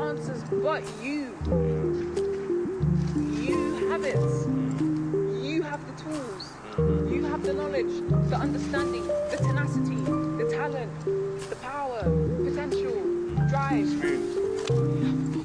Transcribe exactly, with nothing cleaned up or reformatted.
answers but you. You have it. You have the tools. You have the knowledge, the understanding, the tenacity, the talent, the power, potential, drive. Experience.